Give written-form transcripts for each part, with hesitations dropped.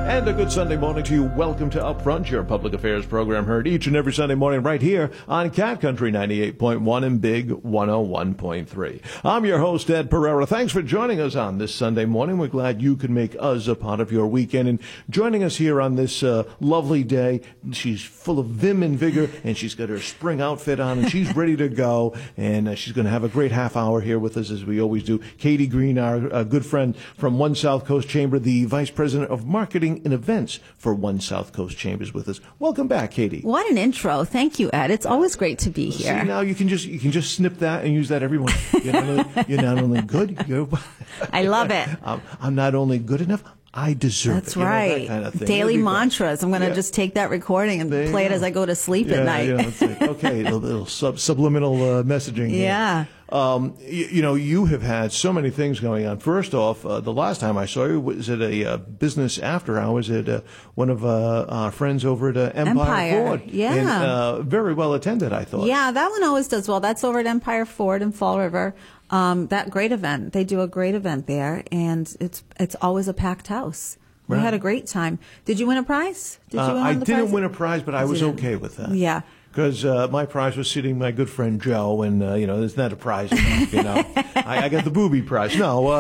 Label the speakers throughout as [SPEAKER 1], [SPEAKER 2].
[SPEAKER 1] And a good Sunday morning to you. Welcome to Upfront, your public affairs program heard each and every Sunday morning right here on Cat Country 98.1 and Big 101.3. I'm your host, Ed Pereira. Thanks for joining us on this Sunday morning. We're glad you can make us a part of your weekend. And joining us here on this lovely day, she's full of vim and vigor, and she's got her spring outfit on, and she's ready to go. And she's going to have a great half hour here with us, as we always do. Katie Green, our good friend from One South Coast Chamber, the Vice President of Marketing and Events for One South Coast Chambers with us. Welcome back, Katie.
[SPEAKER 2] What an intro. Thank you, Ed. It's always great to be here.
[SPEAKER 1] See, now you can just snip that and use that every morning. You're not only good,
[SPEAKER 2] I love it.
[SPEAKER 1] I'm not only good enough, I deserve
[SPEAKER 2] That's
[SPEAKER 1] it.
[SPEAKER 2] right.
[SPEAKER 1] That kind of thing.
[SPEAKER 2] Daily mantras. I'm going to just take that recording and play it as I go to sleep at night.
[SPEAKER 1] It's like, okay, a little subliminal messaging.
[SPEAKER 2] Yeah.
[SPEAKER 1] You have had so many things going on. First off, the last time I saw you was at a business after hours at one of our friends over at Empire Ford.
[SPEAKER 2] Yeah.
[SPEAKER 1] And, very well attended, I thought.
[SPEAKER 2] Yeah, that one always does well. That's over at Empire Ford in Fall River. That great event. They do a great event there, and it's always a packed house. We had a great time. Did you win a prize?
[SPEAKER 1] I didn't win a prize, but I was okay with that.
[SPEAKER 2] Yeah.
[SPEAKER 1] Because my prize was seating my good friend Joe, and it's not a prize enough. I got the booby prize. No,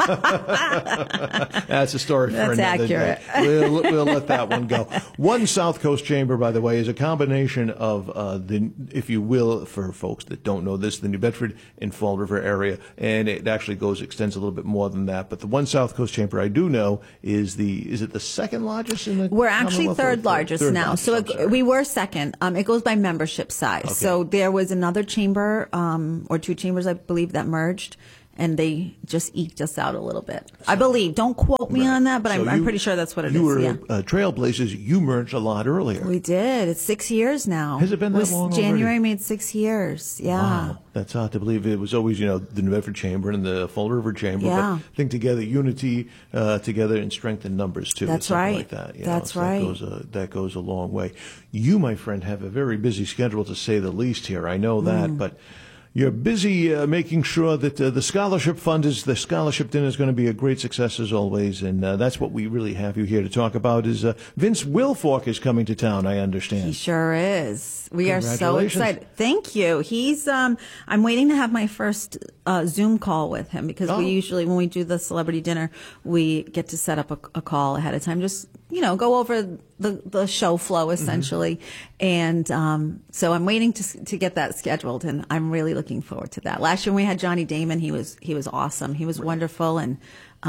[SPEAKER 1] that's a story for another
[SPEAKER 2] accurate.
[SPEAKER 1] day. We'll let that one go. One South Coast Chamber, by the way, is a combination of if you will, for folks that don't know this, the New Bedford and Fall River area, and it actually extends a little bit more than that. But the One South Coast Chamber, I do know, is it the second largest in the?
[SPEAKER 2] We're actually third largest now. So we were second. It goes by membership size.
[SPEAKER 1] Okay.
[SPEAKER 2] So there was another chamber, or two chambers, I believe, that merged, and they just eked us out a little bit. I believe. Don't quote me on that, but I'm pretty sure that's what it is.
[SPEAKER 1] You were trailblazers. You merged a lot earlier.
[SPEAKER 2] We did. It's 6 years now.
[SPEAKER 1] Has it been that long
[SPEAKER 2] January
[SPEAKER 1] already?
[SPEAKER 2] Made 6 years. Yeah.
[SPEAKER 1] Wow. That's hard to believe. It was always, the New Bedford Chamber and the Fall River Chamber.
[SPEAKER 2] Yeah.
[SPEAKER 1] But think together, unity together, and strength in numbers, too.
[SPEAKER 2] That's
[SPEAKER 1] something
[SPEAKER 2] right.
[SPEAKER 1] Like that.
[SPEAKER 2] That's right.
[SPEAKER 1] That goes a long way. You, my friend, have a very busy schedule, to say the least here. I know that, but you're busy making sure that the scholarship dinner is going to be a great success as always, and that's what we really have you here to talk about. Is Vince Wilfork is coming to town? I understand.
[SPEAKER 2] He sure is. We are so excited. Thank you. He's. I'm waiting to have my first Zoom call with him, because we usually, when we do the celebrity dinner, we get to set up a call ahead of time. Just go over the show flow essentially, and so I'm waiting to get that scheduled, and I'm really looking forward to that. Last year when we had Johnny Damon, he was awesome. He was wonderful, and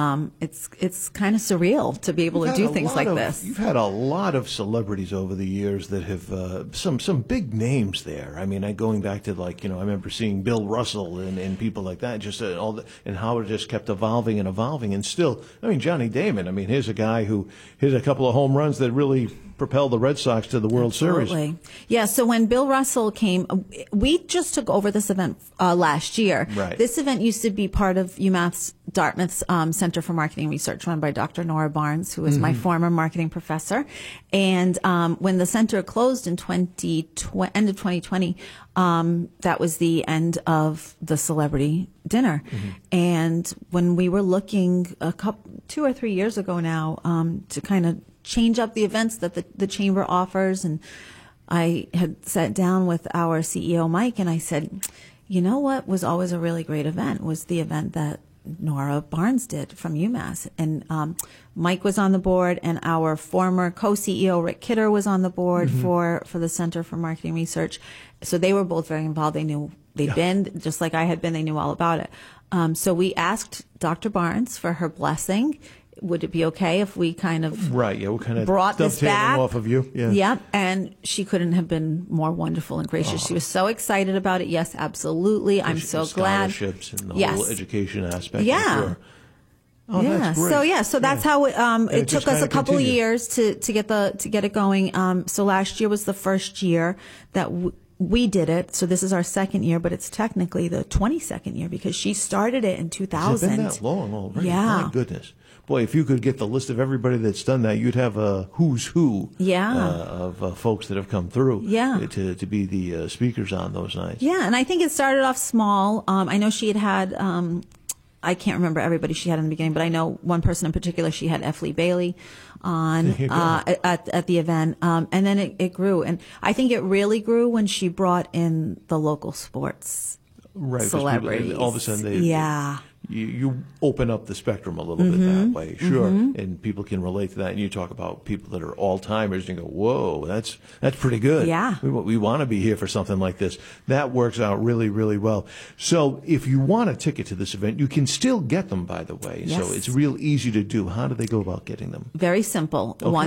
[SPEAKER 2] it's kind of surreal to be able to do things like this.
[SPEAKER 1] You've had a lot of celebrities over the years that have some big names there. I mean, going back to I remember seeing Bill Russell and people like that, just and how it just kept evolving, and still, Johnny Damon. Here's a guy who hit a couple of home runs that really propelled the Red Sox to the World Series.
[SPEAKER 2] Yeah, so when Bill Russell came, we just took over this event last year.
[SPEAKER 1] Right.
[SPEAKER 2] This event used to be part of Dartmouth's Center for Marketing Research, run by Dr. Nora Barnes, who is my former marketing professor. And when the center closed in end of 2020, that was the end of the celebrity dinner. And when we were looking 2 or 3 years ago now to kind of change up the events that the chamber offers, and I had sat down with our CEO Mike, and I said, what was always a really great event was the event that Nora Barnes did from UMass. And Mike was on the board, and our former co-CEO Rick Kidder was on the board for the Center for Marketing Research. So they were both very involved. They'd been, just like I had been, they knew all about it. So we asked Dr. Barnes for her blessing. Would it be okay if we kind of brought this back
[SPEAKER 1] off of you?
[SPEAKER 2] Yeah, and she couldn't have been more wonderful and gracious. She was so excited about it. Yes, absolutely. I'm so glad.
[SPEAKER 1] Scholarships and the whole education aspect.
[SPEAKER 2] Yeah.
[SPEAKER 1] I'm sure. Oh,
[SPEAKER 2] yeah.
[SPEAKER 1] That's great.
[SPEAKER 2] So that's how it took us a couple of years to get it going. So last year was the first year that we did it. So this is our second year, but it's technically the 22nd year because she started it in 2000.
[SPEAKER 1] Has it been that long already?
[SPEAKER 2] Yeah.
[SPEAKER 1] My goodness. Boy, if you could get the list of everybody that's done that, you'd have a who's who of folks that have come through to be the speakers on those nights.
[SPEAKER 2] Yeah, and I think it started off small. I know she had I can't remember everybody she had in the beginning, but I know one person in particular. She had F. Lee Bailey on at the event, and then it grew, and I think it really grew when she brought in the local sports celebrities.
[SPEAKER 1] All of a sudden, you open up the spectrum a little bit that way, sure, and people can relate to that. And you talk about people that are all-timers, and you go, whoa, that's pretty good.
[SPEAKER 2] Yeah.
[SPEAKER 1] We want to be here for something like this. That works out really, really well. So if you want a ticket to this event, you can still get them, by the way.
[SPEAKER 2] Yes.
[SPEAKER 1] So it's real easy to do. How do they go about getting them?
[SPEAKER 2] Very simple.
[SPEAKER 1] Okay.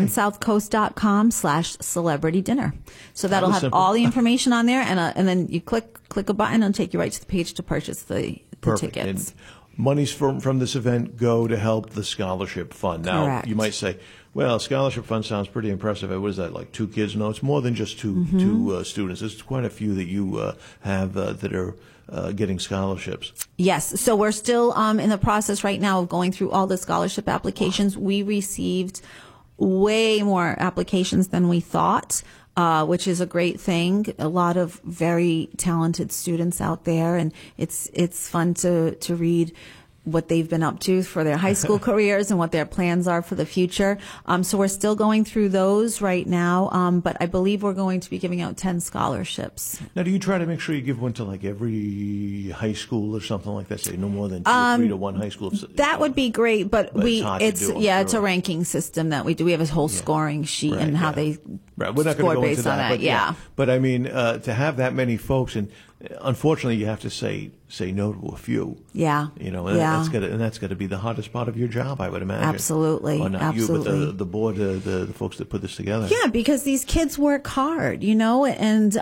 [SPEAKER 2] onesouthcoast.com/celebrity dinner. So that'll have
[SPEAKER 1] simple.
[SPEAKER 2] all the information on there, and then you click a button and it'll take you right to the page to purchase the
[SPEAKER 1] Perfect.
[SPEAKER 2] tickets.
[SPEAKER 1] And monies from this event go to help the scholarship fund. Now,
[SPEAKER 2] Correct.
[SPEAKER 1] you might say, well, scholarship fund sounds pretty impressive. What is that, like 2 kids? No, it's more than just two students. There's quite a few that you have that are getting scholarships.
[SPEAKER 2] Yes. So we're still in the process right now of going through all the scholarship applications. We received way more applications than we thought. Which is a great thing. A lot of very talented students out there, and it's fun to read what they've been up to for their high school careers and what their plans are for the future. So we're still going through those right now, but I believe we're going to be giving out 10 scholarships.
[SPEAKER 1] Now, do you try to make sure you give one to like every high school or something like that? Say no more than 2 or 3 to one high school.
[SPEAKER 2] That would be great, but
[SPEAKER 1] it's
[SPEAKER 2] a ranking system that we do. We have a whole scoring sheet and how they
[SPEAKER 1] We're not
[SPEAKER 2] score
[SPEAKER 1] going to go
[SPEAKER 2] based
[SPEAKER 1] into
[SPEAKER 2] on
[SPEAKER 1] that,
[SPEAKER 2] that.
[SPEAKER 1] But I mean, to have that many folks, and unfortunately, you have to say no to a few.
[SPEAKER 2] Yeah.
[SPEAKER 1] That's got to be the hardest part of your job, I would imagine.
[SPEAKER 2] Absolutely.
[SPEAKER 1] Or not
[SPEAKER 2] Absolutely.
[SPEAKER 1] you, but the board, the folks that put this together.
[SPEAKER 2] Yeah, because these kids work hard, and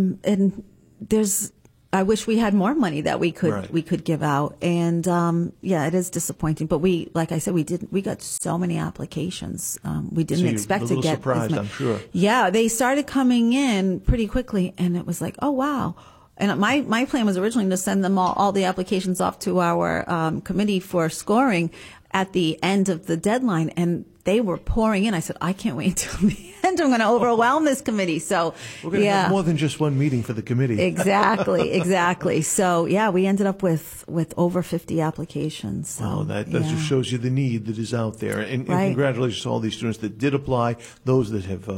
[SPEAKER 2] there's. I wish we had more money that we could give out, and it is disappointing. But like I said, we got so many applications. We didn't expect to get
[SPEAKER 1] surprised,
[SPEAKER 2] as many.
[SPEAKER 1] I'm sure.
[SPEAKER 2] Yeah, they started coming in pretty quickly, and it was like, oh wow. And my plan was originally to send them all the applications off to our committee for scoring at the end of the deadline, and they were pouring in. I said, I can't wait until the end. I'm going to overwhelm this committee. So
[SPEAKER 1] we're going to have more than just one meeting for the committee.
[SPEAKER 2] Exactly. So we ended up with over 50 applications. So,
[SPEAKER 1] wow, that just shows you the need that is out there. And congratulations to all these students that did apply. Those that have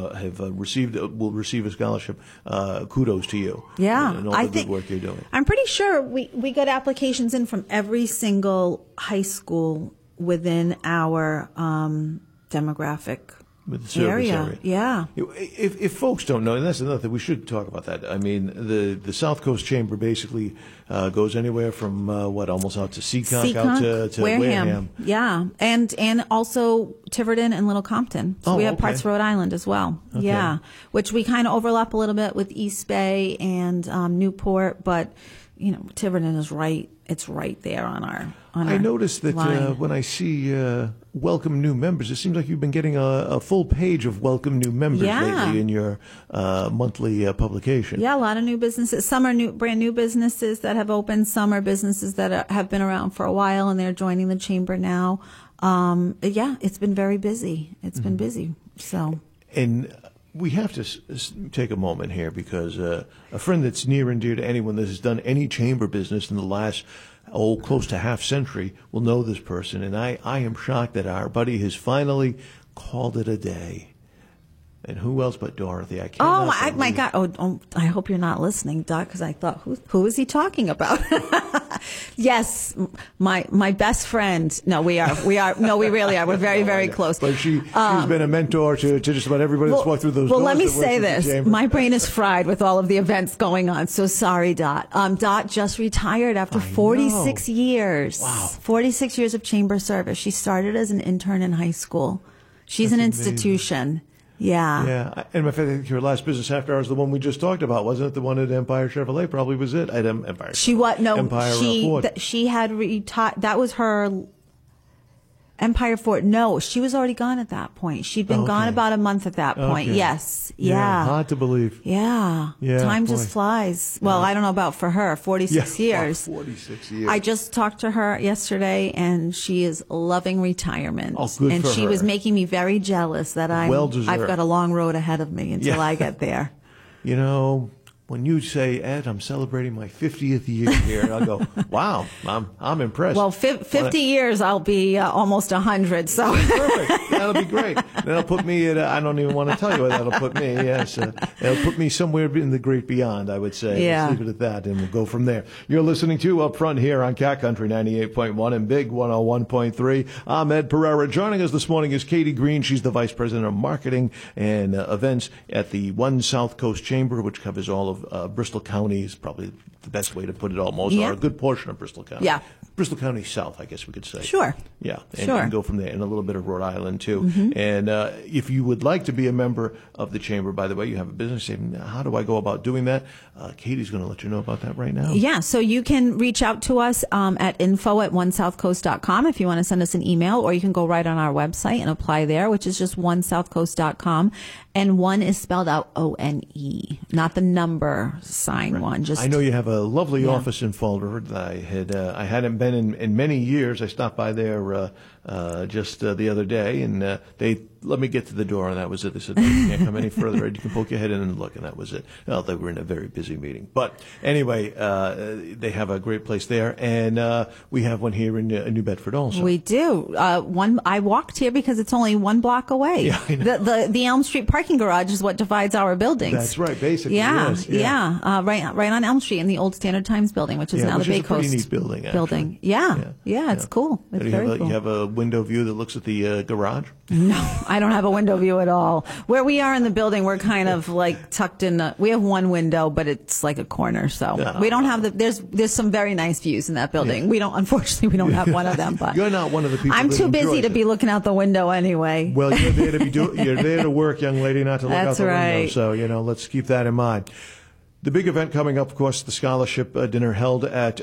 [SPEAKER 1] will receive a scholarship. Kudos to you.
[SPEAKER 2] Yeah,
[SPEAKER 1] and all the good work you're doing.
[SPEAKER 2] I'm pretty sure we got applications in from every single high school within our demographic
[SPEAKER 1] with the service area.
[SPEAKER 2] Yeah.
[SPEAKER 1] If folks don't know, and that's another thing, we should talk about that. I mean, the South Coast Chamber basically goes anywhere from almost out to Seekonk out to Wareham.
[SPEAKER 2] Yeah, and also Tiverton and Little Compton. So we have parts of Rhode Island as well. Okay. Yeah, which we kind of overlap a little bit with East Bay and Newport, but Tiverton is right. It's right there on our.
[SPEAKER 1] I noticed that when I see welcome new members, it seems like you've been getting a full page of welcome new members lately in your monthly publication.
[SPEAKER 2] Yeah, a lot of new businesses. Some are brand new businesses that have opened. Some are businesses that have been around for a while and they're joining the chamber now. It's been very busy. It's been busy. So.
[SPEAKER 1] And we have to take a moment here because a friend that's near and dear to anyone that has done any chamber business in the last close to half century will know this person. And I am shocked that our buddy has finally called it a day. And who else but Dorothy? I can't.
[SPEAKER 2] My God! Oh, I hope you're not listening, Doc, because I thought, who is he talking about? Yes, my best friend. No, we are. No, we really are. We're very, very close.
[SPEAKER 1] But she's been a mentor to just about everybody that's walked through those doors.
[SPEAKER 2] Well, let me say this: my brain is fried with all of the events going on. So sorry, Dot. Dot just retired after 46 years.
[SPEAKER 1] Wow,
[SPEAKER 2] 46 years of chamber service. She started as an intern in high school. She's an institution. Yeah.
[SPEAKER 1] Yeah. And I think your last business after hours, the one we just talked about, wasn't it? The one at Empire Chevrolet probably was it. At Empire.
[SPEAKER 2] Empire she had retired. That was her Empire Ford. No, she was already gone at that point. She'd been gone about a month at that point.
[SPEAKER 1] Okay.
[SPEAKER 2] Yes.
[SPEAKER 1] Yeah. Hard to believe.
[SPEAKER 2] Yeah. Time just flies. Well, I don't know about for her. 46 years.
[SPEAKER 1] 46 years.
[SPEAKER 2] I just talked to her yesterday, and she is loving retirement.
[SPEAKER 1] Oh, good
[SPEAKER 2] and
[SPEAKER 1] for
[SPEAKER 2] she
[SPEAKER 1] her.
[SPEAKER 2] was making me very jealous that I've got a long road ahead of me until I get there.
[SPEAKER 1] when you say, Ed, I'm celebrating my 50th year here, I'll go, wow, I'm impressed.
[SPEAKER 2] Well, 50 years, I'll be almost 100. So
[SPEAKER 1] perfect. That'll be great. That'll put me at, I don't even want to tell you where that'll put me. Yes. It'll put me somewhere in the great beyond, I would say.
[SPEAKER 2] Yeah.
[SPEAKER 1] Let's leave it at that, and we'll go from there. You're listening to Up Front here on Cat Country 98.1 and Big 101.3. I'm Ed Pereira. Joining us this morning is Katie Green. She's the Vice President of Marketing and Events at the One South Coast Chamber, which covers all of Bristol County, is probably the best way to put it almost, or a good portion of Bristol County.
[SPEAKER 2] Yeah.
[SPEAKER 1] Bristol County South, I guess we could say.
[SPEAKER 2] Sure.
[SPEAKER 1] Yeah, and go from there, and a little bit of Rhode Island, too. Mm-hmm. And if you would like to be a member of the Chamber, by the way, you have a business, how do I go about doing that? Katie's going to let you know about that right now.
[SPEAKER 2] Yeah, so you can reach out to us at info@onesouthcoast.com if you want to send us an email, or you can go right on our website and apply there, which is just onesouthcoast.com. And one is spelled out O-N-E, not the number sign
[SPEAKER 1] right.
[SPEAKER 2] one.
[SPEAKER 1] I know you have a lovely office in Fall River that I hadn't been in many years. I stopped by there just the other day, and they let me get to the door, and that was it. They said, no, you can't come any further. You can poke your head in and look, and that was it. Well, they were in a very busy meeting. But anyway, they have a great place there, and we have one here in New Bedford also.
[SPEAKER 2] We do. I walked here because it's only 1 block away.
[SPEAKER 1] Yeah, I know.
[SPEAKER 2] The Elm Street parking garage is what divides our buildings.
[SPEAKER 1] That's right, basically.
[SPEAKER 2] Yeah,
[SPEAKER 1] yes,
[SPEAKER 2] right on Elm Street in the old Standard Times building, which is now the Bay Coast
[SPEAKER 1] pretty neat building.
[SPEAKER 2] Building. Yeah, it's cool. It's very cool.
[SPEAKER 1] You have a window view that looks at the garage?
[SPEAKER 2] No, I don't have a window view at all. Where we are in the building, we're kind of like tucked in. We have one window, but it's like a corner, so we don't have There's some very nice views in that building.
[SPEAKER 1] Yeah.
[SPEAKER 2] Unfortunately, we don't have one of them. But
[SPEAKER 1] you're not one of the people.
[SPEAKER 2] I'm too busy to be looking out the window anyway.
[SPEAKER 1] Well, you're there to you're there to work, young lady, not to look out the window. So let's keep that in mind. The big event coming up, of course, the scholarship dinner held at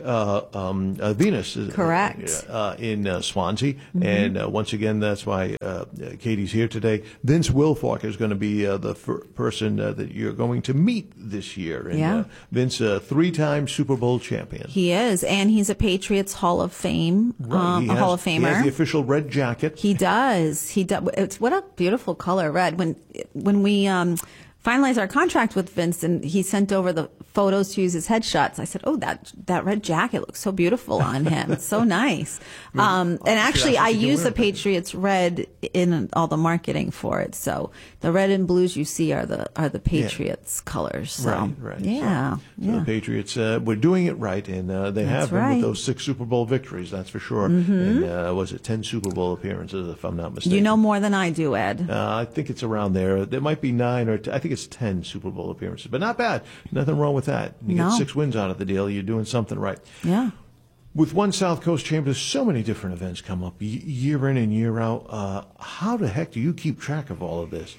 [SPEAKER 1] Venus.
[SPEAKER 2] Correct.
[SPEAKER 1] In Swansea. Mm-hmm. And once again, that's why Katie's here today. Vince Wilfork is going to be the person that you're going to meet this year. And, Vince, 3-time Super Bowl champion.
[SPEAKER 2] He is, and he's a Patriots Hall of Fame,
[SPEAKER 1] Hall of Famer. He has the official red jacket.
[SPEAKER 2] He does. What a beautiful color, red. When we finalized our contract with Vince, and he sent over the photos to use as headshots. I said, "Oh, that red jacket looks so beautiful on him. It's so nice." And actually, I use the Patriots red in all the marketing for it. So the red and blues you see are the Patriots colors. So,
[SPEAKER 1] right.
[SPEAKER 2] Yeah.
[SPEAKER 1] So the Patriots were doing it right, and they have been with those 6 Super Bowl victories. That's for sure. Mm-hmm. And was it 10 Super Bowl appearances, if I'm not mistaken?
[SPEAKER 2] You know more than I do, Ed.
[SPEAKER 1] I think it's around there. There might be 9 or I think it's 10 Super Bowl appearances, but not bad. Nothing wrong with that. You get 6 wins out of the deal. You're doing something right.
[SPEAKER 2] Yeah.
[SPEAKER 1] With One South Coast Chamber, there's so many different events come up year in and year out. How the heck do you keep track of all of this?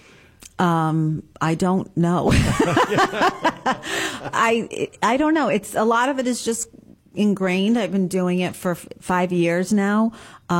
[SPEAKER 2] I don't know. I don't know. It's a lot of it is just ingrained. I've been doing it for 5 years now.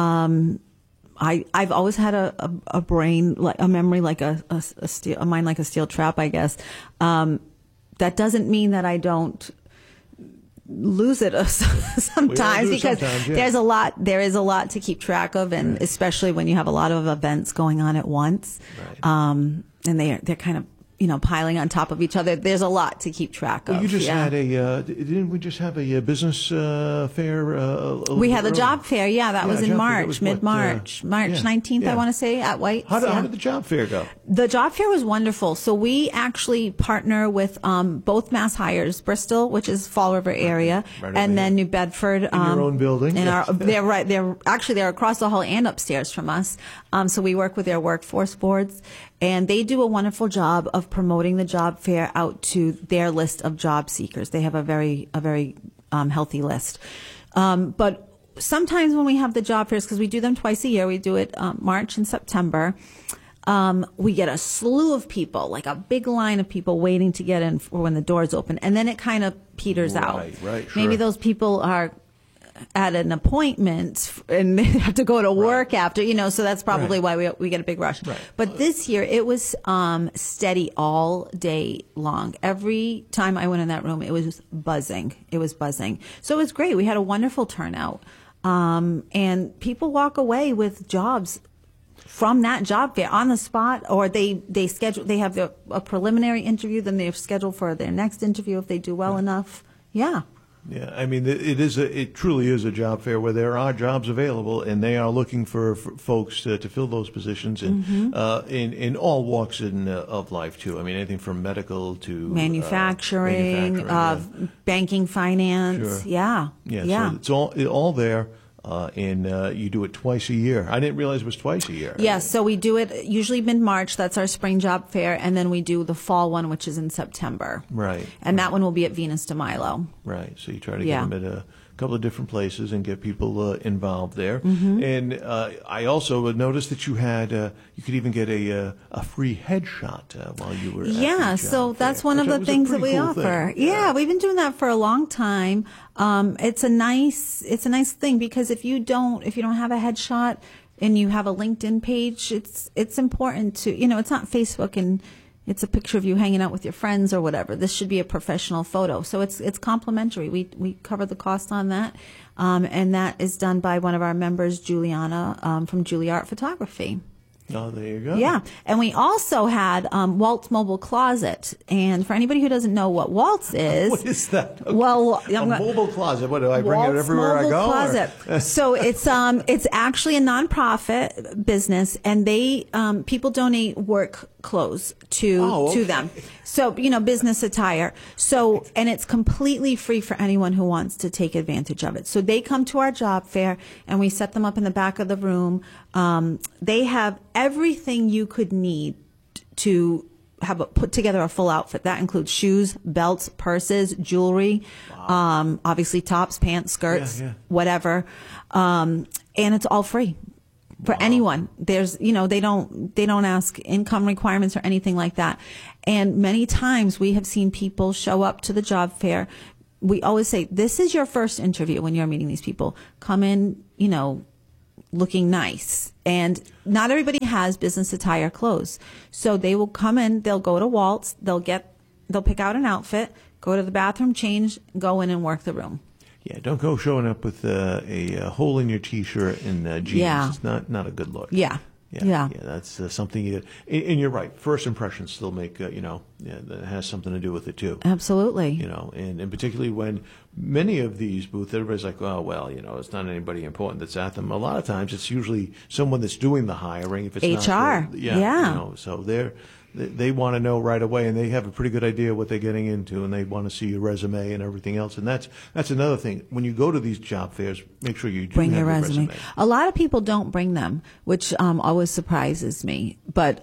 [SPEAKER 2] I've always had a brain, like a memory, like a mind like a steel trap, I guess. That doesn't mean that I don't lose it sometimes, because there is a lot to keep track of, and especially when you have a lot of events going on at once. Right. And they're kind of piling on top of each other. There's a lot to keep track of.
[SPEAKER 1] Well, you just had didn't we just have a business fair?
[SPEAKER 2] We had the job fair, that was in March, mid-March, March 19th, I want to say, at White's.
[SPEAKER 1] How did the job fair go?
[SPEAKER 2] The job fair was wonderful. So we actually partner with both Mass Hires, Bristol, which is Fall River area, and then New Bedford.
[SPEAKER 1] In your own building.
[SPEAKER 2] They're across the hall and upstairs from us. So we work with their workforce boards, and they do a wonderful job of promoting the job fair out to their list of job seekers. They have a very healthy list. But sometimes when we have the job fairs, because we do them twice a year, we do it March and September, we get a slew of people, like a big line of people waiting to get in for when the doors open. And then it kind of peters out.
[SPEAKER 1] Right, sure.
[SPEAKER 2] Maybe those people are at an appointment and they have to go to work after, so that's probably why we get a big rush.
[SPEAKER 1] Right.
[SPEAKER 2] But this year it was steady all day long. Every time I went in that room, it was buzzing. So it was great. We had a wonderful turnout. And people walk away with jobs from that job fair on the spot, or they have a preliminary interview, then they're scheduled for their next interview if they do well enough. Yeah.
[SPEAKER 1] Yeah, I mean, it truly is a job fair where there are jobs available, and they are looking for folks to fill those positions in all walks of life too. I mean, anything from medical to
[SPEAKER 2] manufacturing, banking, finance.
[SPEAKER 1] Sure.
[SPEAKER 2] Yeah.
[SPEAKER 1] So it's all there. And you do it twice a year. I didn't realize it was twice a year.
[SPEAKER 2] Yes, so we do it usually mid-March. That's our spring job fair. And then we do the fall one, which is in September.
[SPEAKER 1] Right.
[SPEAKER 2] And that one will be at Venus de Milo.
[SPEAKER 1] Right. So you try to get them at a couple of different places and get people involved there. And I also noticed that you had you could even get a free headshot while you were at the job
[SPEAKER 2] so that's
[SPEAKER 1] fair,
[SPEAKER 2] one of the things that we
[SPEAKER 1] cool
[SPEAKER 2] offer.
[SPEAKER 1] thing.
[SPEAKER 2] Yeah, we've been doing that for a long time. It's a nice thing because if you don't have a headshot and you have a LinkedIn page, it's important to, it's not Facebook and it's a picture of you hanging out with your friends or whatever. This should be a professional photo. So it's complimentary. We cover the cost on that. And that is done by one of our members, Juliana, from Juilliard Photography.
[SPEAKER 1] Oh, there you go.
[SPEAKER 2] Yeah. And we also had Waltz Mobile Closet. And for anybody who doesn't know what Waltz is.
[SPEAKER 1] What is that? Okay.
[SPEAKER 2] Well,
[SPEAKER 1] a mobile closet. What do I bring
[SPEAKER 2] Waltz
[SPEAKER 1] it everywhere
[SPEAKER 2] Mobile
[SPEAKER 1] I go?
[SPEAKER 2] Closet. So it's actually a nonprofit business, and they people donate work clothes to them. So, business attire. So, and it's completely free for anyone who wants to take advantage of it. So they come to our job fair and we set them up in the back of the room. They have everything you could need to put together a full outfit. That includes shoes, belts, purses, jewelry, obviously tops, pants, skirts, whatever. And it's all free. For anyone. There's, they don't ask income requirements or anything like that. And many times we have seen people show up to the job fair. We always say, this is your first interview when you're meeting these people. Come in, looking nice. And not everybody has business attire clothes. So they will come in, they'll go to Waltz, they'll pick out an outfit, go to the bathroom, change, go in and work the room.
[SPEAKER 1] Yeah, don't go showing up with a hole in your T-shirt and jeans.
[SPEAKER 2] Yeah.
[SPEAKER 1] It's not a good look.
[SPEAKER 2] Yeah.
[SPEAKER 1] That's something and you're right. First impressions still make, that has something to do with it too.
[SPEAKER 2] Absolutely.
[SPEAKER 1] And particularly when many of these booths, everybody's like, oh, well, it's not anybody important that's at them. A lot of times it's usually someone that's doing the hiring. If it's
[SPEAKER 2] HR.
[SPEAKER 1] Not so they want to know right away, and they have a pretty good idea what they're getting into, and they want to see your resume and everything else. And that's another thing. When you go to these job fairs, make sure you
[SPEAKER 2] bring
[SPEAKER 1] have
[SPEAKER 2] your resume. A lot of people don't bring them, which always surprises me. But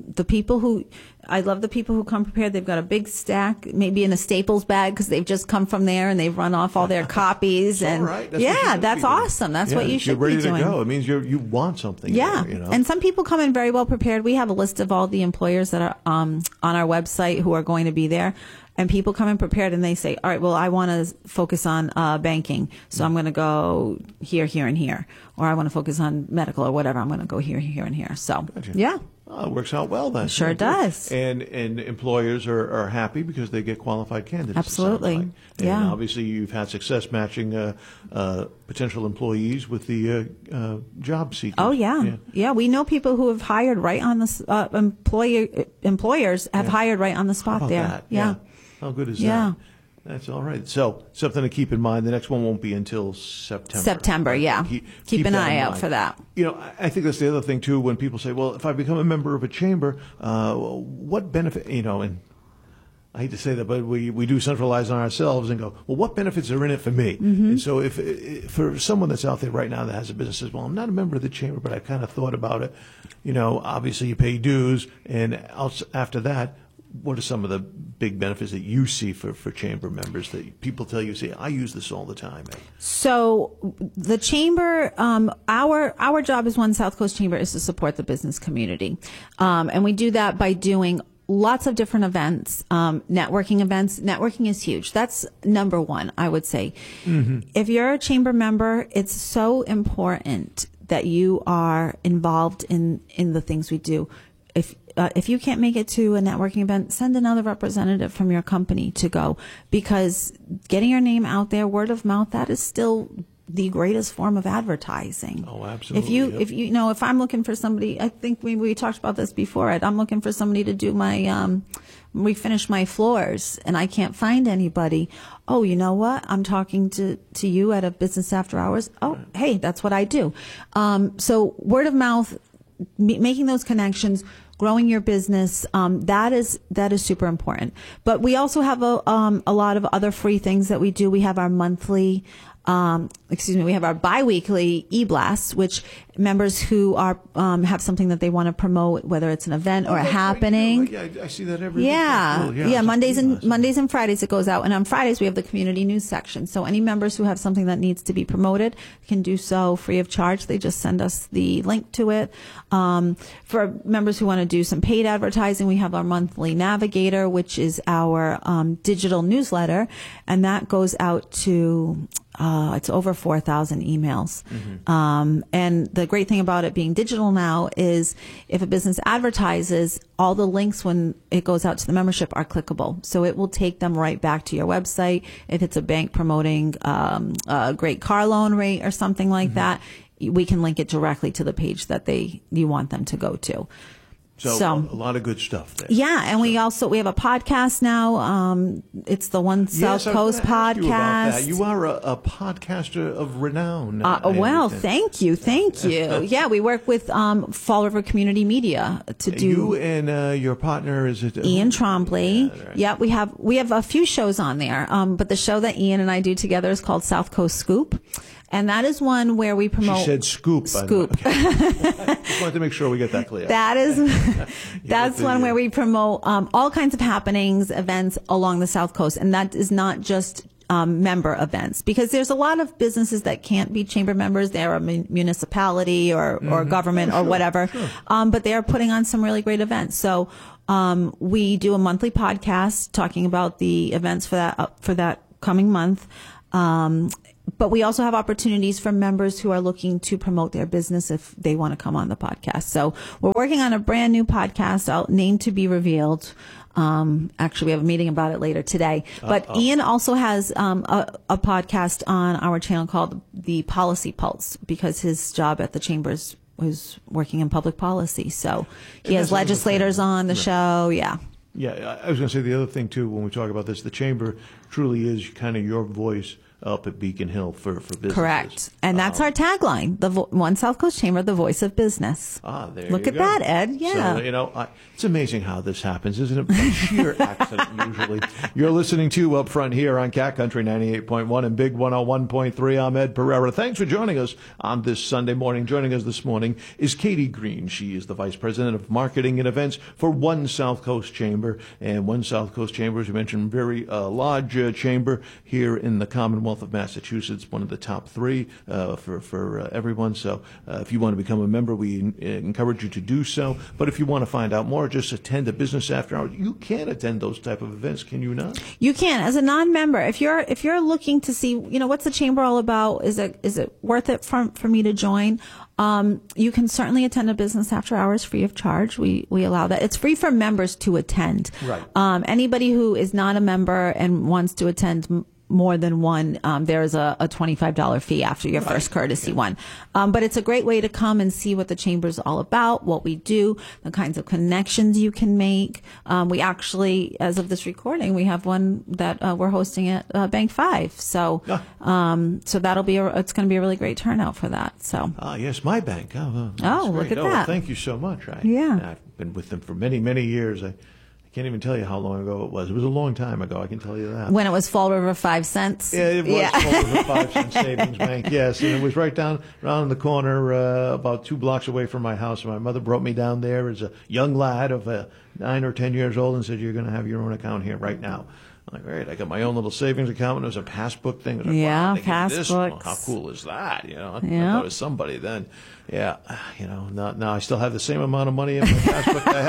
[SPEAKER 2] I love the people who come prepared. They've got a big stack, maybe in a Staples bag, because they've just come from there and they've run off all their copies. And
[SPEAKER 1] right.
[SPEAKER 2] That's awesome. That's what you should be doing.
[SPEAKER 1] You're ready to go. It means you want something.
[SPEAKER 2] Yeah.
[SPEAKER 1] There,
[SPEAKER 2] And some people come in very well prepared. We have a list of all the employers that are on our website who are going to be there. And people come in prepared and they say, all right, well, I want to focus on banking. So I'm going to go here, here, and here. Or I want to focus on medical or whatever. I'm going to go here, here, and here. So,
[SPEAKER 1] Gotcha.
[SPEAKER 2] Yeah.
[SPEAKER 1] It works out well then.
[SPEAKER 2] Sure does.
[SPEAKER 1] And employers are happy because they get qualified candidates.
[SPEAKER 2] Absolutely.
[SPEAKER 1] And obviously you've had success matching potential employees with the job seekers.
[SPEAKER 2] Oh, yeah. Yeah, we know people who have hired right on the employers have hired right on the spot there.
[SPEAKER 1] That?
[SPEAKER 2] Yeah.
[SPEAKER 1] How good is that? That's all right. So something to keep in mind. The next one won't be until September.
[SPEAKER 2] Yeah. Keep an eye out for that.
[SPEAKER 1] I think that's the other thing too. When people say, "Well, if I become a member of a chamber, what benefit?" And I hate to say that, but we do centralize on ourselves and go, "Well, what benefits are in it for me?"
[SPEAKER 2] Mm-hmm.
[SPEAKER 1] And so, if for someone that's out there right now that has a business, says, "Well, I'm not a member of the chamber, but I kind of thought about it." Obviously you pay dues, and after that, what are some of the big benefits that you see for chamber members that people tell you, say, I use this all the time?
[SPEAKER 2] So the chamber, our job as One South Coast Chamber is to support the business community. And we do that by doing lots of different events, networking events. Networking is huge. That's number one, I would say. Mm-hmm. If you're a chamber member, it's so important that you are involved in the things we do. If you can't make it to a networking event, send another representative from your company to go, because getting your name out there, word of mouth, that is still the greatest form of advertising.
[SPEAKER 1] Oh, absolutely.
[SPEAKER 2] If I'm looking for somebody, I think we talked about this before. I'm looking for somebody to do my, refinish my floors, and I can't find anybody. Oh, you know what? I'm talking to you at a business after hours. Oh, hey, that's what I do. So word of mouth, making those connections, growing your business, that is super important. But we also have a lot of other free things that we do. We have our monthly, we have our biweekly e-blasts, which members who are have something that they want to promote, whether it's an event or a happening.
[SPEAKER 1] Yeah, I see that every week.
[SPEAKER 2] Yeah, Mondays and Fridays it goes out, and on Fridays we have the community news section. So any members who have something that needs to be promoted can do so free of charge. They just send us the link to it. For members who want to do some paid advertising, we have our monthly Navigator, which is our digital newsletter, and that goes out to it's over 4,000 emails. And the great thing about it being digital now is if a business advertises, all the links when it goes out to the membership are clickable. So it will take them right back to your website. If it's a bank promoting a great car loan rate or something like that, we can link it directly to the page that you want them to go to.
[SPEAKER 1] So a lot of good stuff there.
[SPEAKER 2] Yeah, and we have a podcast now. It's the One South Coast podcast.
[SPEAKER 1] You are a podcaster of renown.
[SPEAKER 2] Well, thank you. Yeah, we work with Fall River Community Media to do.
[SPEAKER 1] You and your partner, is it
[SPEAKER 2] Ian Trombley?
[SPEAKER 1] Yeah, right.
[SPEAKER 2] Yeah, we have a few shows on there. But the show that Ian and I do together is called South Coast Scoop. And that is one where we promote.
[SPEAKER 1] She said scoop.
[SPEAKER 2] Scoop.
[SPEAKER 1] Just wanted to make sure we get that clear.
[SPEAKER 2] That's one where we promote all kinds of happenings, events along the South Coast, and that is not just member events, because there's a lot of businesses that can't be chamber members. They're a municipality or government or whatever, but they are putting on some really great events. So we do a monthly podcast talking about the events for that coming month. But we also have opportunities for members who are looking to promote their business if they want to come on the podcast. So we're working on a brand new podcast, name to be revealed. Actually, we have a meeting about it later today. But Ian also has a podcast on our channel called The Policy Pulse, because his job at the Chambers was working in public policy. So he has legislators on the show. Yeah.
[SPEAKER 1] Yeah, I was going to say the other thing, too, when we talk about this, the Chamber truly is kind of your voice up at Beacon Hill for business.
[SPEAKER 2] Correct. And that's our tagline, the One South Coast Chamber, the voice of business.
[SPEAKER 1] There
[SPEAKER 2] Look at that, Ed. Yeah.
[SPEAKER 1] So, it's amazing how this happens, isn't it? By sheer accident, usually. You're listening to Up Front here on Cat Country 98.1 and Big 101.3. I'm Ed Pereira. Thanks for joining us on this Sunday morning. Joining us this morning is Katie Green. She is the Vice President of Marketing and Events for One South Coast Chamber. And One South Coast Chamber, as you mentioned, very large chamber here in the Commonwealth of Massachusetts, one of the top three for everyone. So if you want to become a member, we encourage you to do so. But if you want to find out more, just attend a business after hours. You can attend those type of events, can you not?
[SPEAKER 2] You can, as a non-member. If you're looking to see, what's the chamber all about? Is it worth it for me to join? You can certainly attend a business after hours free of charge. We allow that. It's free for members to attend.
[SPEAKER 1] Right.
[SPEAKER 2] Anybody who is not a member and wants to attend more than one, there's a $25 fee after your first courtesy one. But it's a great way to come and see what the chamber's all about, what we do, the kinds of connections you can make. We actually, as of this recording, we have one that we're hosting at Bank 5. So so that'll be it's going to be a really great turnout for that. So
[SPEAKER 1] yes, my bank.
[SPEAKER 2] Look at that.
[SPEAKER 1] Thank you so much. I've been with them for many, many years. I can't even tell you how long ago it was. It was a long time ago, I can tell you that.
[SPEAKER 2] When it was Fall River 5 cents?
[SPEAKER 1] Yeah, it was Fall River 5 Cent Savings Bank, yes. And it was right down around the corner, about 2 blocks away from my house. My mother brought me down there as a young lad of 9 or 10 years old and said, "You're going to have your own account here right now." I'm like, great, I got my own little savings account, and it was a passbook thing. I was like, wow,
[SPEAKER 2] passbooks.
[SPEAKER 1] How cool is that? I thought I was somebody then. Yeah, now I still have the same amount of money in my passbook that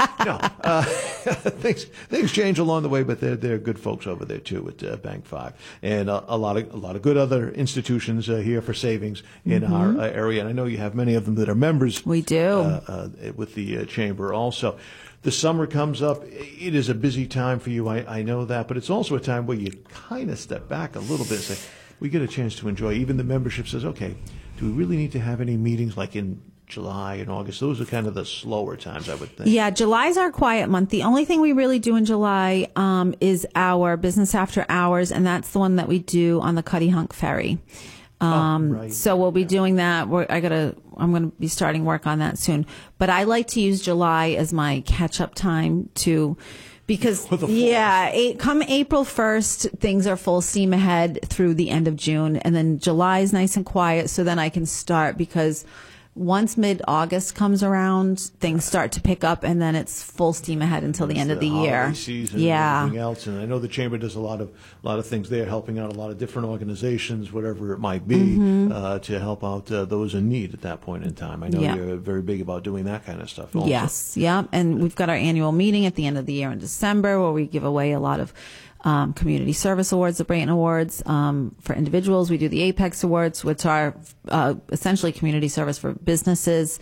[SPEAKER 1] I had then. Things change along the way, but they're good folks over there too at Bank 5, and a lot of good other institutions here for savings in our area. And I know you have many of them that are members.
[SPEAKER 2] We do
[SPEAKER 1] with the chamber also. The summer comes up. It is a busy time for you. I know that, but it's also a time where you kind of step back a little bit and say, we get a chance to enjoy. Even the membership says, okay, do we really need to have any meetings like in July and August? Those are kind of the slower times, I would think.
[SPEAKER 2] Yeah, July's our quiet month. The only thing we really do in July is our business after hours, and that's the one that we do on the Cuttyhunk Ferry.
[SPEAKER 1] Right.
[SPEAKER 2] So we'll be doing that. I'm going to be starting work on that soon. But I like to use July as my catch-up time because come April 1st, things are full steam ahead through the end of June, and then July is nice and quiet. So then I can start, because once mid-August comes around, things start to pick up, and then it's full steam ahead until the end of the year.
[SPEAKER 1] Season and everything else, and I know the chamber does a lot of things there, helping out a lot of different organizations, whatever it might be, to help out those in need at that point in time. I know you're very big about doing that kind of stuff also.
[SPEAKER 2] Yes, yeah, and we've got our annual meeting at the end of the year in December, where we give away a lot of community service awards, the Brayton Awards. For individuals, we do the Apex Awards, which are essentially community service for businesses.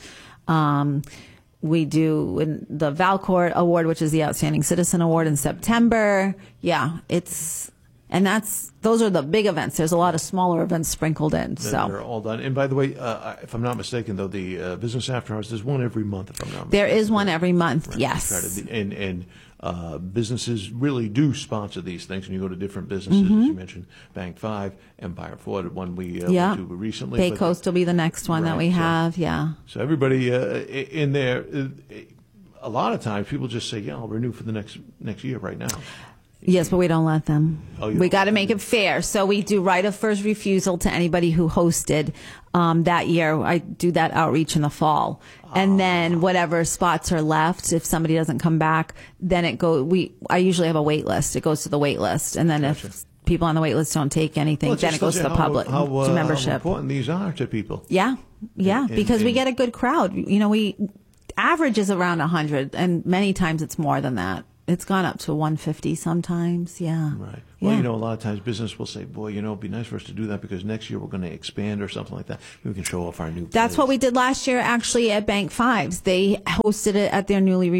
[SPEAKER 2] We do the Valcourt Award, which is the Outstanding Citizen Award, in September. Yeah, those are the big events. There's a lot of smaller events sprinkled in.
[SPEAKER 1] They're all done. And by the way, if I'm not mistaken, though, the Business After Hours, there's one every month, if I'm not mistaken.
[SPEAKER 2] There is one every month,
[SPEAKER 1] right.
[SPEAKER 2] yes.
[SPEAKER 1] And businesses really do sponsor these things. And you go to different businesses, as you mentioned, Bank 5, Empire Ford, one we went to recently.
[SPEAKER 2] Bay Coast will be the next one that we have,
[SPEAKER 1] So everybody in there, a lot of times people just say, yeah, I'll renew for the next year right now.
[SPEAKER 2] Yes, but we don't let them. We got to make it fair. So we do right of first refusal to anybody who hosted that year. I do that outreach in the fall. And then whatever spots are left, if somebody doesn't come back, then I usually have a wait list. It goes to the wait list. And then if people on the wait list don't take anything, then it goes to the public, to membership.
[SPEAKER 1] How important these are to people.
[SPEAKER 2] Yeah. Because we get a good crowd. We average is around 100, and many times it's more than that. It's gone up to 150 sometimes, yeah.
[SPEAKER 1] Right. Well, a lot of times business will say, boy, it'd be nice for us to do that because next year we're going to expand or something like that. We can show off our new place.
[SPEAKER 2] That's what we did last year, actually, at Bank 5's. They hosted it at their newly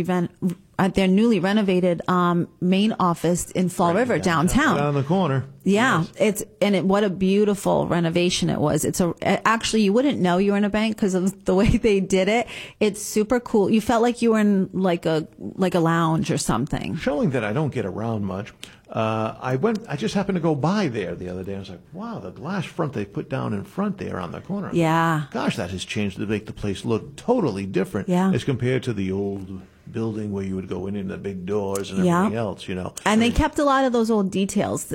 [SPEAKER 2] renovated main office in Fall River, downtown.
[SPEAKER 1] Down the corner.
[SPEAKER 2] Yeah,
[SPEAKER 1] yes.
[SPEAKER 2] What a beautiful renovation it was. Actually, you wouldn't know you were in a bank because of the way they did it. It's super cool. You felt like you were in like a lounge or something.
[SPEAKER 1] Showing that I don't get around much. I just happened to go by there the other day. I was like, wow, the glass front they put down in front there on the corner.
[SPEAKER 2] Yeah.
[SPEAKER 1] Gosh, that has changed to make the place look totally different as compared to the old building where you would go in the big doors and everything else,
[SPEAKER 2] And they kept a lot of those old details.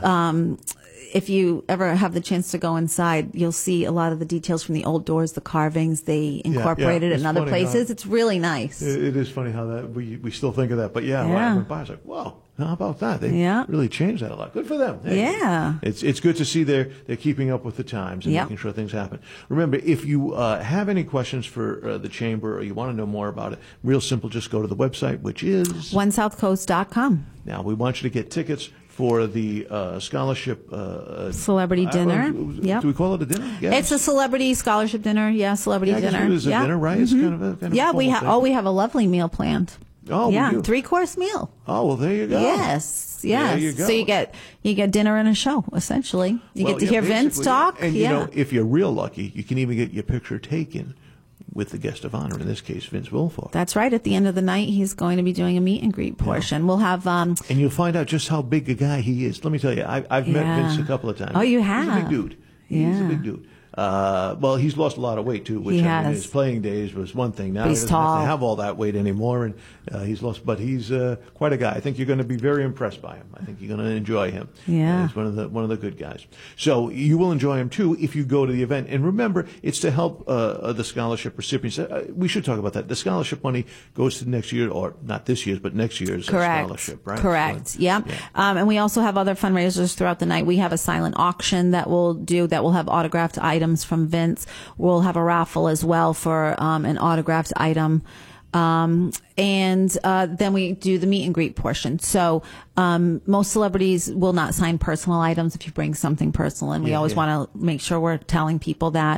[SPEAKER 2] If you ever have the chance to go inside, you'll see a lot of the details from the old doors, the carvings. They incorporated it in other places. It's really nice.
[SPEAKER 1] It is funny how that we still think of that. But when I went by, I was like, whoa, how about that? They really changed that a lot. Good for them. Hey, it's good to see they're keeping up with the times and making sure things happen. Remember, if you have any questions for the chamber or you want to know more about it, real simple, just go to the website, which is
[SPEAKER 2] onesouthcoast.com.
[SPEAKER 1] Now, we want you to get tickets for the scholarship
[SPEAKER 2] celebrity dinner.
[SPEAKER 1] Do we call it a dinner? Yeah.
[SPEAKER 2] It's a celebrity scholarship dinner. Yeah, celebrity dinner.
[SPEAKER 1] It's a dinner, right? It's kind of a
[SPEAKER 2] we have a lovely meal planned.
[SPEAKER 1] Oh,
[SPEAKER 2] yeah, 3-course meal.
[SPEAKER 1] Oh, well, there you go.
[SPEAKER 2] Yes.
[SPEAKER 1] There you go.
[SPEAKER 2] So you get dinner and a show, essentially. You get to hear Vince talk.
[SPEAKER 1] And if you're real lucky, you can even get your picture taken with the guest of honor, in this case, Vince Wilfork.
[SPEAKER 2] That's right. At the end of the night, he's going to be doing a meet and greet portion. We'll have...
[SPEAKER 1] and you'll find out just how big a guy he is. Let me tell you, I've met Vince a couple of times.
[SPEAKER 2] Oh, you have?
[SPEAKER 1] He's a big dude. He's a big dude. Well, he's lost a lot of weight too, which his playing days was one thing. Now he doesn't have to have all that weight anymore, and he's lost. But he's quite a guy. I think you're going to be very impressed by him. I think you're going to enjoy him.
[SPEAKER 2] Yeah,
[SPEAKER 1] he's one of the good guys. So you will enjoy him too if you go to the event. And remember, it's to help the scholarship recipients. We should talk about that. The scholarship money goes to next year, or not this year's, but next year's scholarship. Right?
[SPEAKER 2] Correct. So, yeah. And we also have other fundraisers throughout the night. We have a silent auction that we'll do that will have autographed items from Vince. We'll have a raffle as well for an autographed item. And then we do the meet and greet portion. So most celebrities will not sign personal items if you bring something personal, and we always want to make sure we're telling people that.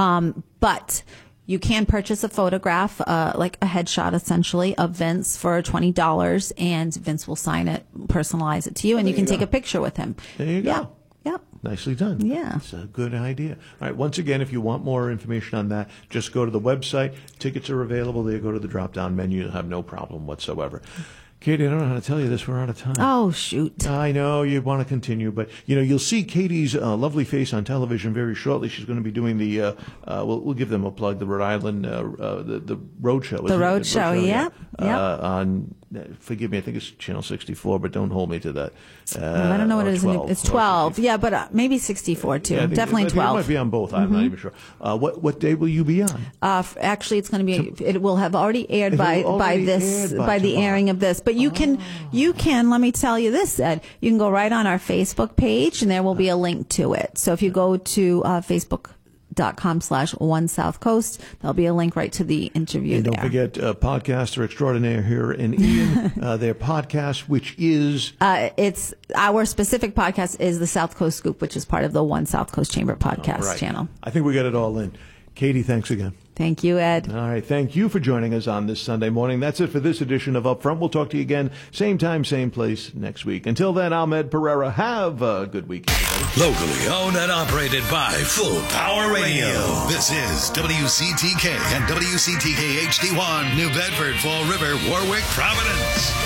[SPEAKER 2] But you can purchase a photograph, like a headshot essentially, of Vince for $20, and Vince will sign it, personalize it to you, and you can take a picture with him.
[SPEAKER 1] There you go.
[SPEAKER 2] Yep.
[SPEAKER 1] Nicely done.
[SPEAKER 2] Yeah.
[SPEAKER 1] It's a good idea. All right. Once again, if you want more information on that, just go to the website. Tickets are available there. Go to the drop-down menu. You'll have no problem whatsoever. Katie, I don't know how to tell you this. We're out of time.
[SPEAKER 2] Oh, shoot.
[SPEAKER 1] I know you want to continue, but you'll see Katie's lovely face on television very shortly. She's going to be doing the. We'll give them a plug. The Rhode Island the road show.
[SPEAKER 2] The road show, yeah.
[SPEAKER 1] On forgive me, I think it's Channel 64, but don't hold me to that.
[SPEAKER 2] I don't know what it is.
[SPEAKER 1] 12,
[SPEAKER 2] it's 12. Yeah, but maybe 64 too.
[SPEAKER 1] Yeah,
[SPEAKER 2] definitely 12.
[SPEAKER 1] It might be on both. I'm not even sure. What day will you be on?
[SPEAKER 2] Actually, it's going to be. It will have already aired by the airing of this. But you can. Let me tell you this, Ed. You can go right on our Facebook page, and there will be a link to it. So if you go to Facebook.com/One South Coast, there'll be a link right to the interview.
[SPEAKER 1] And don't forget, podcaster extraordinaire here in Ian. Their podcast, which is
[SPEAKER 2] it's our specific podcast, is the South Coast Scoop, which is part of the One South Coast Chamber podcast channel.
[SPEAKER 1] I think we got it all in. Katie, thanks again.
[SPEAKER 2] Thank you, Ed.
[SPEAKER 1] All right. Thank you for joining us on this Sunday morning. That's it for this edition of Upfront. We'll talk to you again, same time, same place next week. Until then, I'm Ed Pereira. Have a good week, everybody.
[SPEAKER 3] Locally owned and operated by Full Power Radio. This is WCTK and WCTK HD1, New Bedford, Fall River, Warwick, Providence.